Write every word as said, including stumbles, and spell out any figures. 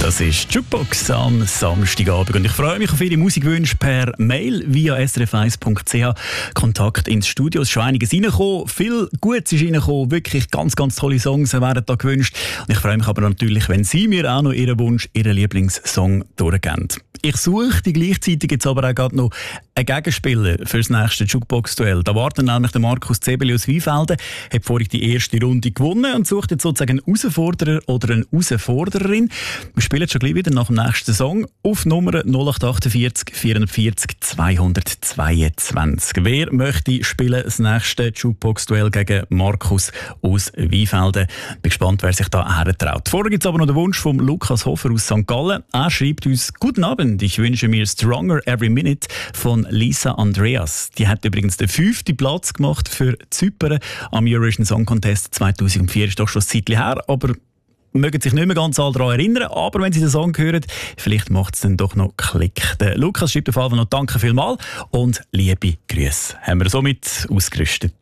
Das ist Jukebox am Samstagabend und ich freue mich auf Ihre Musikwünsche per Mail via s r f eins punkt c h. Kontakt ins Studio. Es ist schon einiges reingekommen. Viel Gutes ist reingekommen. Wirklich ganz, ganz tolle Songs werden da gewünscht. Und ich freue mich aber natürlich, wenn Sie mir auch noch Ihren Wunsch, Ihren Lieblingssong durchgeben. Ich suche die gleichzeitig jetzt aber auch gerade noch einen Gegenspieler für das nächste Jukebox-Duell. Da wartet nämlich der Markus Zebeli aus Weinfelden, hat vorhin die erste Runde gewonnen und sucht jetzt sozusagen einen Herausforderer oder eine Herausfordererin. Wir spielen schon gleich wieder nach dem nächsten Song auf Nummer null acht vier acht vierundvierzig zweihundertzweiundzwanzig. Wer möchte spielen das nächste Jukebox-Duell gegen Markus aus Weinfelden? Bin gespannt, wer sich da hertraut. Vorher gibt es aber noch den Wunsch von Lukas Hofer aus Sankt Gallen. Er schreibt uns: Guten Abend, ich wünsche mir Stronger Every Minute von Lisa Andreas. Die hat übrigens den fünften Platz gemacht für Zypern am Eurovision Song Contest zweitausendvier. Ist doch schon ein Zeitchen her, aber mögen sich nicht mehr ganz alle daran erinnern, aber wenn Sie den Song hören, vielleicht macht es dann doch noch Klick. Der Lukas schreibt auf jeden Fall noch Danke vielmals und liebe Grüße. Haben wir somit ausgerüstet.